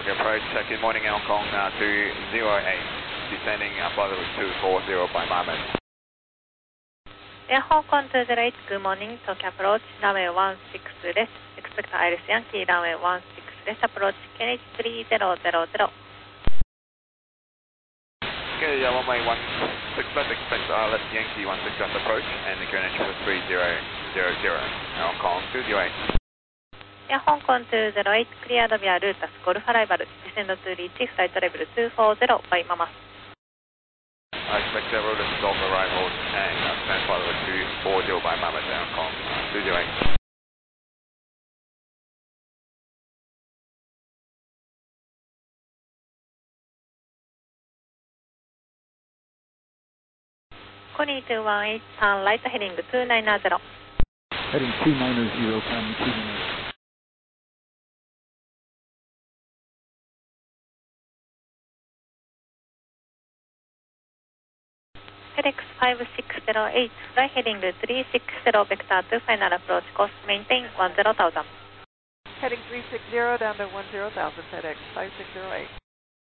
of your approach. Good morning, Hong Kong 208, descending above 240 by moment. Air Hong Kong 208, good morning, Tokyo approach, runway 16 です。Expect Iris Yankee, runway 16 です。Approach KH 3000. Okay, runway 16 left, expect left Yankee 16 left approach, and the QNH for 3000, Hong Kong 208. Air Hong Kong 208, cleared via Lutas, Golf Arrival, descend to reach flight level 240 by Mama. I expect several stop arrivals and stand for 240 by Mama, Hong Kong 208. Connie 218, turn right heading 290. Heading 290, time 290. FedEx 5608, fly heading 360 vector to final approach, course maintain 10,000. Heading 360 down to 10,000, FedEx 5608.